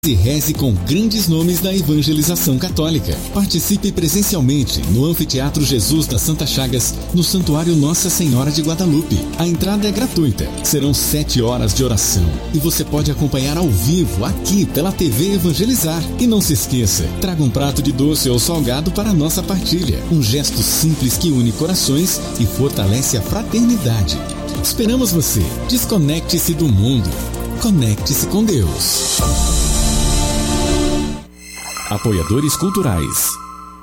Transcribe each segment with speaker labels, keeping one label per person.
Speaker 1: E reze com grandes nomes da evangelização católica. Participe presencialmente no Anfiteatro Jesus das Santas Chagas, no Santuário Nossa Senhora de Guadalupe. A entrada é gratuita. Serão 7 horas de oração e você pode acompanhar ao vivo aqui pela TV Evangelizar. E não se esqueça, traga um prato de doce ou salgado para a nossa partilha. Um gesto simples que une corações e fortalece a fraternidade. Esperamos você. Desconecte-se do mundo. Conecte-se com Deus. Apoiadores culturais.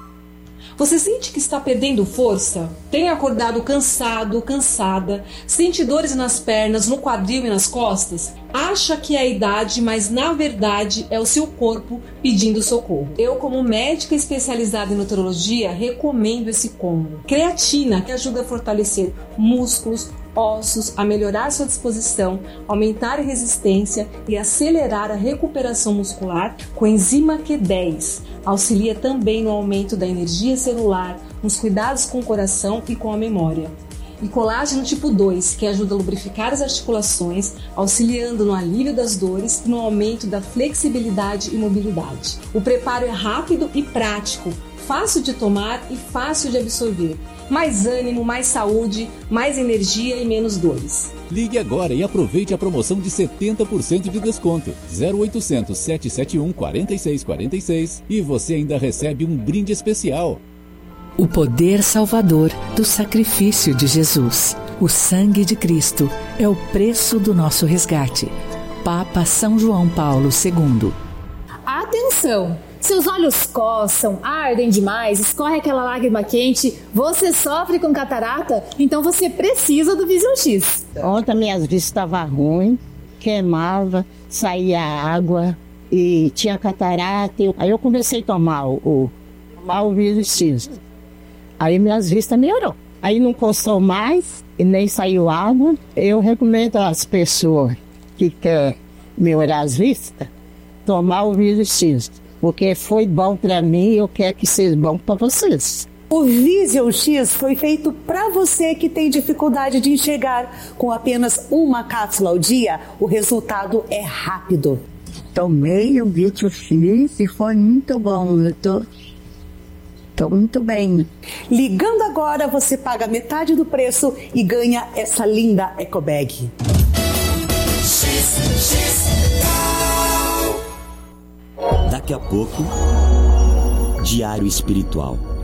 Speaker 2: Você sente que está perdendo força? Tem acordado cansado, cansada? Sente dores nas pernas, no quadril e nas costas? Acha que é a idade, mas na verdade é o seu corpo pedindo socorro. Eu, como médica especializada em nutrologia, recomendo esse combo. Creatina, que ajuda a fortalecer músculos, ossos, a melhorar sua disposição, aumentar a resistência e acelerar a recuperação muscular com enzima Q10. Auxilia também no aumento da energia celular, nos cuidados com o coração e com a memória. E colágeno tipo 2, que ajuda a lubrificar as articulações, auxiliando no alívio das dores e no aumento da flexibilidade e mobilidade. O preparo é rápido e prático, fácil de tomar e fácil de absorver. Mais ânimo, mais saúde, mais energia e menos dores.
Speaker 3: Ligue agora e aproveite a promoção de 70% de desconto. 0800 771 4646 e você ainda recebe um brinde especial.
Speaker 4: O poder salvador do sacrifício de Jesus. O sangue de Cristo é o preço do nosso resgate. Papa São João Paulo II.
Speaker 5: Atenção! Seus olhos coçam, ardem demais, escorre aquela lágrima quente, você sofre com catarata? Então você precisa do Vision X.
Speaker 6: Ontem minhas vistas estavam ruins, queimava, saía água e tinha catarata. Aí eu comecei a tomar o Vision X. Aí minhas vistas melhorou. Aí não coçou mais e nem saiu água. Eu recomendo às pessoas que querem melhorar as vistas, tomar o Vision X. Porque foi bom para mim e eu quero que seja bom para vocês.
Speaker 7: O Vision X foi feito para você que tem dificuldade de enxergar. Com apenas uma cápsula ao dia, o resultado é rápido.
Speaker 6: Tomei o Vision X e foi muito bom. Eu tô muito bem.
Speaker 7: Ligando agora, você paga metade do preço e ganha essa linda ecobag.
Speaker 8: Daqui a pouco, Diário Espiritual.